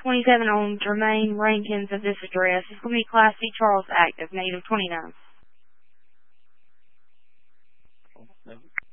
27 on Jermaine Rankins of this address. It's going to be Class C Charles active, negative 29.